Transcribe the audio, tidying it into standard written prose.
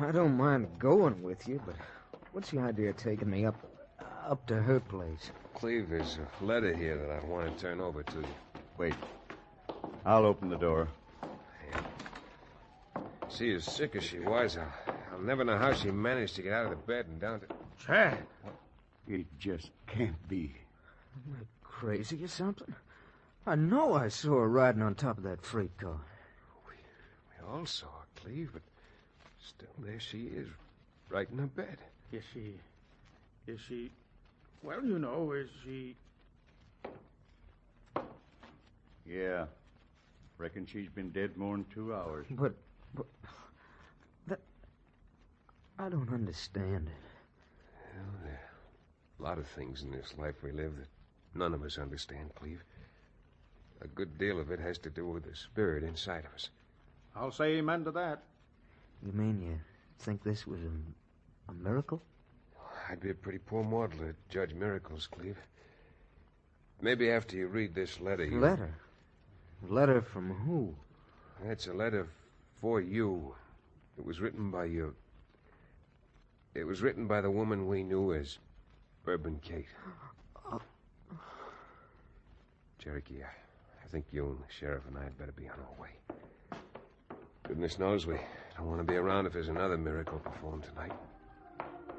I don't mind going with you, but what's the idea of taking me up to her place? Cleve, there's a letter here that I want to turn over to you. Wait. I'll open the door. Yeah. See, as sick as she was, I'll never know how she managed to get out of the bed and down to... Chad! It just can't be. Am I crazy or something? I know I saw her riding on top of that freight car. We all saw her, Cleve, but still there she is, right in her bed. Is she... Well, you know, is she... Yeah. Reckon she's been dead more than 2 hours. But that... I don't understand it. Well, there are a lot of things in this life we live that none of us understand, Cleve. A good deal of it has to do with the spirit inside of us. I'll say amen to that. You mean you think this was a miracle? I'd be a pretty poor mortal to judge miracles, Cleve. Maybe after you read this letter, you... Letter? Letter from who? It's a letter for you. It was written by you. It was written by the woman we knew as Bourbon Kate. Cherokee, I think you and the sheriff and I had better be on our way. Goodness knows we don't want to be around if there's another miracle performed tonight.